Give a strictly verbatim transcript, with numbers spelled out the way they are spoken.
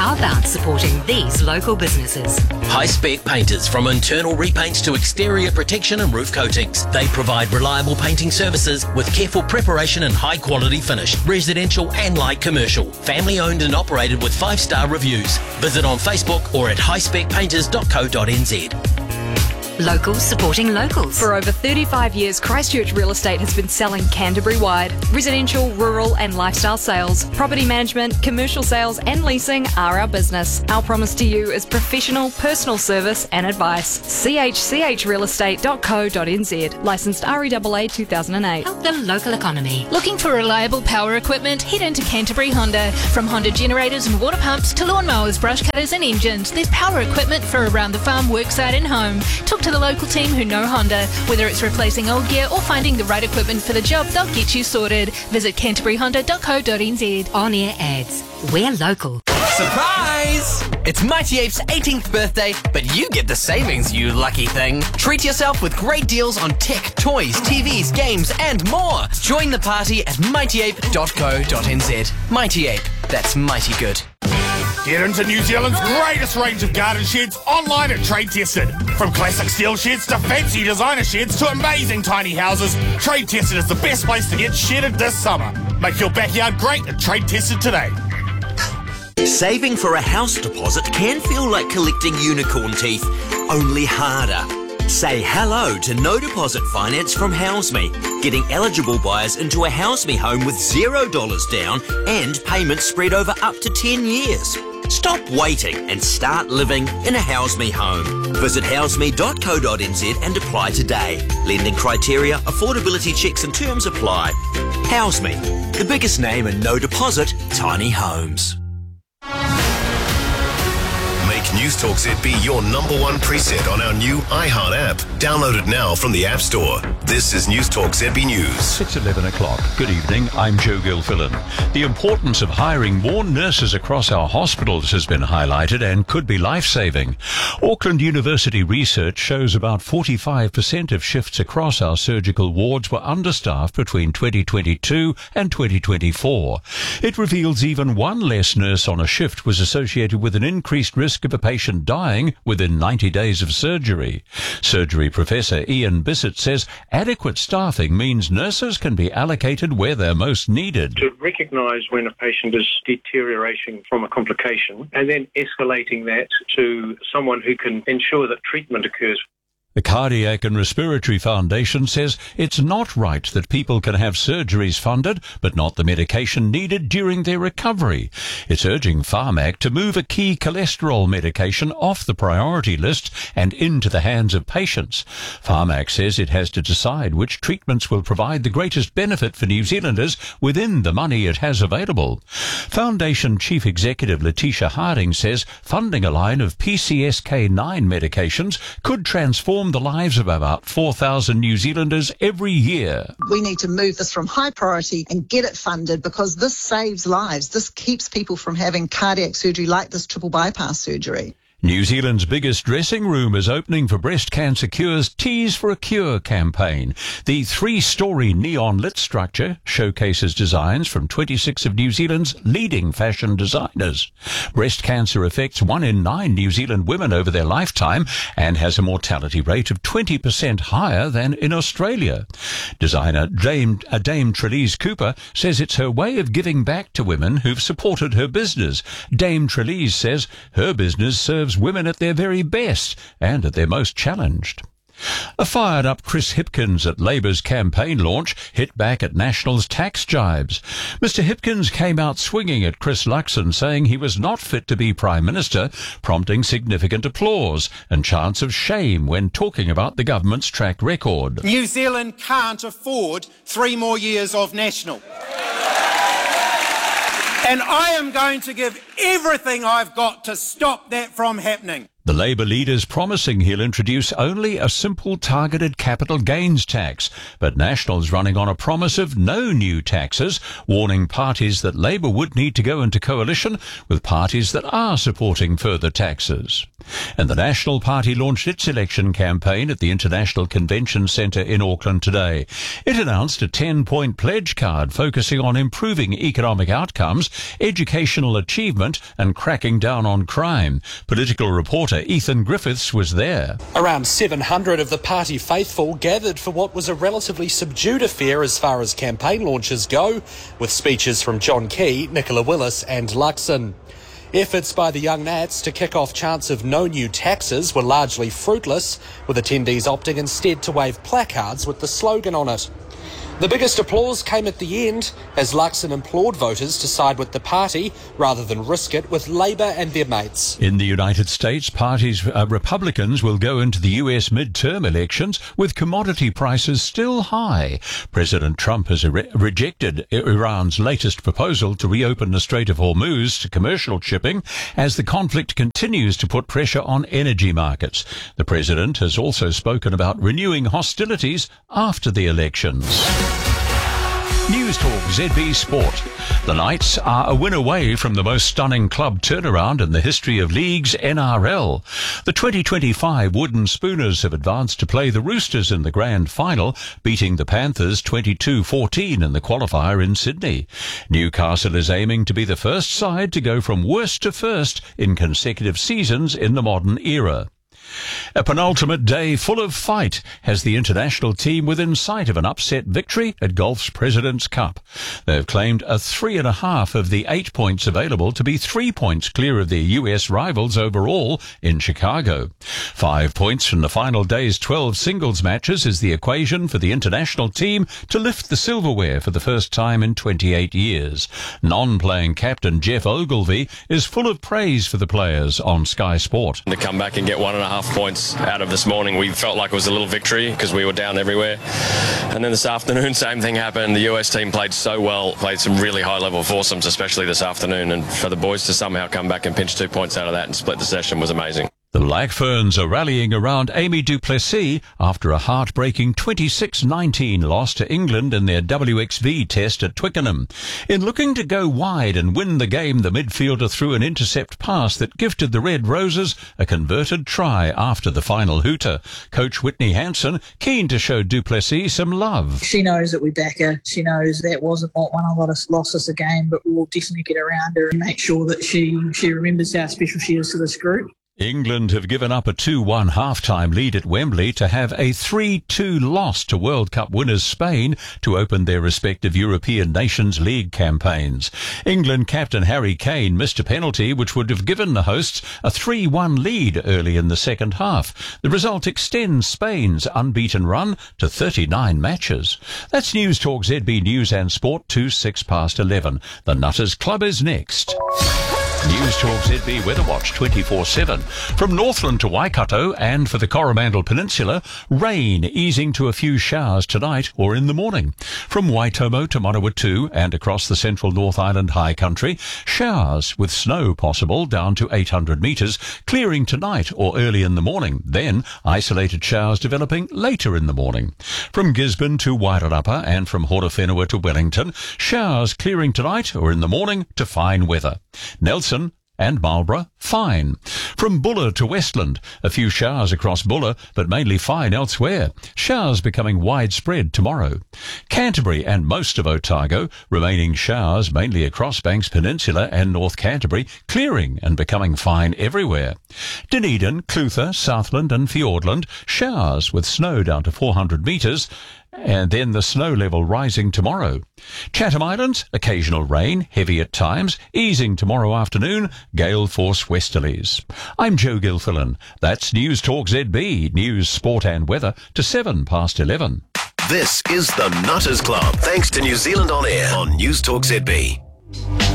How about supporting these local businesses? High-spec painters, from internal repaints to exterior protection and roof coatings. They provide reliable painting services with careful preparation and high-quality finish. Residential and light commercial. Family-owned and operated with five-star reviews. Visit on Facebook or at high spec painters dot co dot n z. Locals supporting locals. For over thirty-five years, Christchurch Real Estate has been selling Canterbury-wide. Residential, rural and lifestyle sales, property management, commercial sales and leasing are our business. Our promise to you is professional, personal service and advice. c h c h real estate dot co dot n z. Licensed R E A A two thousand eight. Help the local economy. Looking for reliable power equipment? Head into Canterbury Honda. From Honda generators and water pumps to lawnmowers, brush cutters and engines, there's power equipment for around the farm, worksite and home. Talk to the local team who know Honda. Whether it's replacing old gear or finding the right equipment for the job, they'll get you sorted. Visit canterbury honda dot co dot n z. On-air ads. We're local. Surprise! It's Mighty Ape's eighteenth birthday, but you get the savings, you lucky thing. Treat yourself with great deals on tech, toys, T Vs, games, and more. Join the party at mighty ape dot co dot n z. Mighty Ape. That's mighty good. Get into New Zealand's greatest range of garden sheds online at Trade Tested. From classic steel sheds to fancy designer sheds to amazing tiny houses, Trade Tested is the best place to get shedded this summer. Make your backyard great at Trade Tested today. Saving for a house deposit can feel like collecting unicorn teeth, only harder. Say hello to no deposit finance from HouseMe, getting eligible buyers into a HouseMe home with zero dollars down and payments spread over up to ten years. Stop waiting and start living in a HouseMe home. Visit house me dot co dot n z and apply today. Lending criteria, affordability checks and terms apply. HouseMe, the biggest name in no deposit tiny homes. News Talk Z B your number one preset on our new iHeart app. Download it now from the App Store. This is News Talk Z B News. It's eleven o'clock. Good evening. I'm Joe Gilfillan. The importance of hiring more nurses across our hospitals has been highlighted and could be life-saving. Auckland University research shows about forty-five percent of shifts across our surgical wards were understaffed between twenty twenty-two and twenty twenty-four. It reveals even one less nurse on a shift was associated with an increased risk of a patient dying within ninety days of surgery. Surgery professor Ian Bissett says adequate staffing means nurses can be allocated where they're most needed. To recognise when a patient is deteriorating from a complication and then escalating that to someone who can ensure that treatment occurs. The Cardiac and Respiratory Foundation says it's not right that people can have surgeries funded, but not the medication needed during their recovery. It's urging Pharmac to move a key cholesterol medication off the priority list and into the hands of patients. Pharmac says it has to decide which treatments will provide the greatest benefit for New Zealanders within the money it has available. Foundation Chief Executive Letitia Harding says funding a line of P C S K nine medications could transform the lives of about four thousand New Zealanders every year. We need to move this from high priority and get it funded because this saves lives. This keeps people from having cardiac surgery like this triple bypass surgery. New Zealand's biggest dressing room is opening for Breast Cancer Cure's Tees for a Cure campaign. The three-storey neon-lit structure showcases designs from twenty-six of New Zealand's leading fashion designers. Breast cancer affects one in nine New Zealand women over their lifetime and has a mortality rate of twenty percent higher than in Australia. Designer Dame, uh, Dame Trelise Cooper says it's her way of giving back to women who've supported her business. Dame Trelise says her business serves women at their very best and at their most challenged. A fired-up Chris Hipkins at Labour's campaign launch hit back at National's tax jibes. Mister Hipkins came out swinging at Chris Luxon, saying he was not fit to be Prime Minister, prompting significant applause and chants of shame when talking about the government's track record. New Zealand can't afford three more years of National. And I am going to give everything I've got to stop that from happening. The Labour leader's promising he'll introduce only a simple targeted capital gains tax, but National's running on a promise of no new taxes, warning parties that Labour would need to go into coalition with parties that are supporting further taxes. And the National Party launched its election campaign at the International Convention Centre in Auckland today. It announced a ten-point pledge card focusing on improving economic outcomes, educational achievement and cracking down on crime. Political reporter Ethan Griffiths was there. Around seven hundred of the party faithful gathered for what was a relatively subdued affair as far as campaign launches go, with speeches from John Key, Nicola Willis and Luxon. Efforts by the Young Nats to kick off chants of no new taxes were largely fruitless, with attendees opting instead to wave placards with the slogan on it. The biggest applause came at the end as Luxon implored voters to side with the party rather than risk it with Labour and their mates. In the United States, parties uh, Republicans will go into the U S midterm elections with commodity prices still high. President Trump has re- rejected Iran's latest proposal to reopen the Strait of Hormuz to commercial shipping as the conflict continues to put pressure on energy markets. The president has also spoken about renewing hostilities after the elections. News Talk Z B Sport. The Knights are a win away from the most stunning club turnaround in the history of leagues N R L. The twenty twenty-five Wooden Spooners have advanced to play the Roosters in the grand final, beating the Panthers twenty-two fourteen in the qualifier in Sydney. Newcastle is aiming to be the first side to go from worst to first in consecutive seasons in the modern era. A penultimate day full of fight has the international team within sight of an upset victory at golf's President's Cup. They've claimed a three and a half of the eight points available to be three points clear of their U S rivals overall in Chicago. Five points from the final day's twelve singles matches is the equation for the international team to lift the silverware for the first time in twenty-eight years. Non-playing captain Jeff Ogilvy is full of praise for the players on Sky Sport. To come back and get one and a half points out of this morning, we felt like it was a little victory because we were down everywhere. And then this afternoon, same thing happened. The U S team played so well, played some really high-level foursomes, especially this afternoon. And for the boys to somehow come back and pinch two points out of that and split the session was amazing. The Black Ferns are rallying around Amy Duplessis after a heartbreaking twenty-six nineteen loss to England in their W X V test at Twickenham. In looking to go wide and win the game, the midfielder threw an intercept pass that gifted the Red Roses a converted try after the final hooter. Coach Whitney Hansen keen to show Duplessis some love. She knows that we back her. She knows that wasn't what one of us lost us a game, but we'll definitely get around her and make sure that she, she remembers how special she is to this group. England have given up a two one half-time lead at Wembley to have a three two loss to World Cup winners Spain to open their respective European Nations League campaigns. England captain Harry Kane missed a penalty which would have given the hosts a three one lead early in the second half. The result extends Spain's unbeaten run to thirty-nine matches. That's News Talk Z B News and Sport to six past eleven. The Nutters Club is next. News Talk Z B Weather Watch twenty-four seven. From Northland to Waikato and for the Coromandel Peninsula, rain easing to a few showers tonight or in the morning. From Waitomo to Manawatu and across the central North Island high country, showers with snow possible down to eight hundred metres, clearing tonight or early in the morning. Then isolated showers developing later in the morning. From Gisborne to Wairarapa and from Horowhenua to Wellington, showers clearing tonight or in the morning to fine weather. Nelson and Marlborough, fine. From Buller to Westland, a few showers across Buller, but mainly fine elsewhere. Showers becoming widespread tomorrow. Canterbury and most of Otago, remaining showers mainly across Banks Peninsula and North Canterbury, clearing and becoming fine everywhere. Dunedin, Clutha, Southland and Fiordland, showers with snow down to four hundred metres, and then the snow level rising tomorrow. Chatham Islands, occasional rain, heavy at times, easing tomorrow afternoon, gale force westerlies. I'm Joe Gilfillan. That's News Talk Z B, news, sport and weather to seven past eleven. This is the Nutters Club, thanks to New Zealand On Air on News Talk Z B.